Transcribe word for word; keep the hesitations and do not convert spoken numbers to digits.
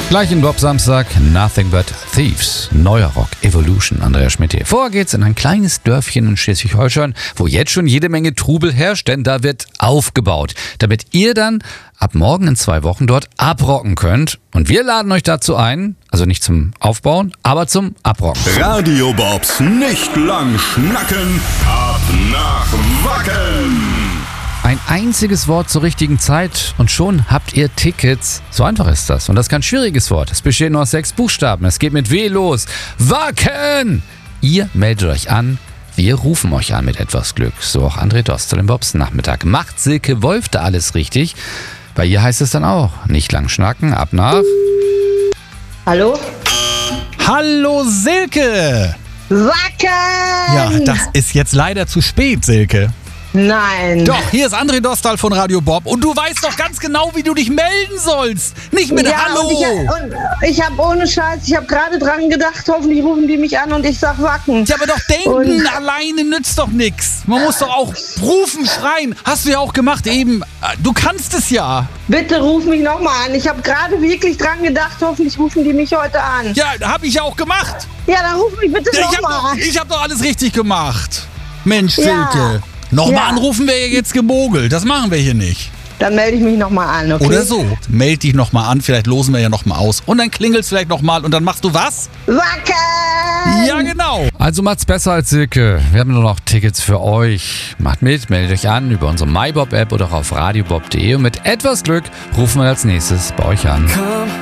Gleich in Bob Samstag, Nothing But Thieves, neuer Rock, Evolution, Andreas Schmidt hier. Vorher geht's in ein kleines Dörfchen in Schleswig-Holstein, wo jetzt schon jede Menge Trubel herrscht, denn da wird aufgebaut, damit ihr dann ab morgen in zwei Wochen dort abrocken könnt. Und wir laden euch dazu ein, also nicht zum Aufbauen, aber zum Abrocken. Radio Bobs nicht lang schnacken, ab nach Wacken. Ein einziges Wort zur richtigen Zeit und schon habt ihr Tickets. So einfach ist das. Und das ist kein schwieriges Wort. Es besteht nur aus sechs Buchstaben. Es geht mit W los. Wacken! Ihr meldet euch an. Wir rufen euch an mit etwas Glück. So auch André Dostal im Bobs Nachmittag. Macht Silke Wolf da alles richtig? Bei ihr heißt es dann auch, nicht lang schnacken, ab nach... Hallo? Hallo Silke! Wacken! Ja, das ist jetzt leider zu spät, Silke. Nein. Doch, hier ist André Dostal von Radio Bob und du weißt doch ganz genau, wie du dich melden sollst. Nicht mit ja, Hallo. Und ich, und ich habe ohne Scheiß, ich habe gerade dran gedacht, hoffentlich rufen die mich an und ich sag Wacken. Ja, aber doch denken Und- alleine nützt doch nichts. Man muss doch auch rufen, schreien. Hast du ja auch gemacht eben. Du kannst es ja. Bitte ruf mich nochmal an. Ich habe gerade wirklich dran gedacht, hoffentlich rufen die mich heute an. Ja, hab ich ja auch gemacht. Ja, dann ruf mich bitte Ja, ich hab nochmal doch, an. ich hab doch alles richtig gemacht. Mensch, Ja. Silke. Nochmal Ja. anrufen wäre jetzt gemogelt. Das machen wir hier nicht. Dann melde ich mich nochmal an, okay? Oder so. Meld dich nochmal an, vielleicht losen wir ja nochmal aus. Und dann klingelt's vielleicht nochmal und dann machst du was? Wacken! Ja, genau. Also macht's besser als Silke. Wir haben nur noch Tickets für euch. Macht mit, meldet euch an über unsere MyBob-App oder auch auf radiobob punkt de und mit etwas Glück rufen wir als nächstes bei euch an.